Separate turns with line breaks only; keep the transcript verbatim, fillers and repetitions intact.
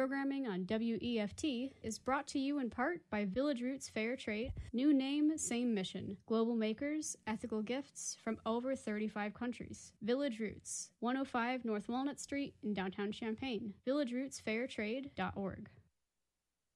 Programming on W E F T is brought to you in part by Village Roots Fair Trade. New name, same mission. Global makers, ethical gifts from over thirty-five countries. Village Roots, one oh five North Walnut Street in downtown Champaign. village roots fair trade dot org.